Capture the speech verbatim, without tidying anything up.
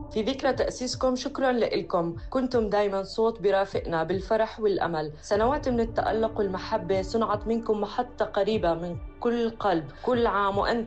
في ذكرى تأسيسكم. شكراً لكم، كنتم دايماً صوت برافقنا بالفرح والأمل. سنوات من التألق والمحبة صنعت منكم محطة قريبة من كل قلب. كل عام وأنتم